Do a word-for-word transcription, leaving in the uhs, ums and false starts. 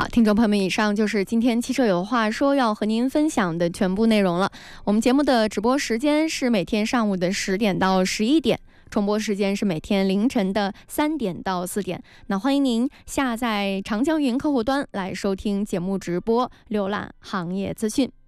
听众朋友们，以上就是今天汽车有话说要和您分享的全部内容了。我们节目的直播时间是每天上午的十点到十一点，重播时间是每天凌晨的三点到四点。那欢迎您下载长江云客户端来收听节目直播，浏览行业资讯。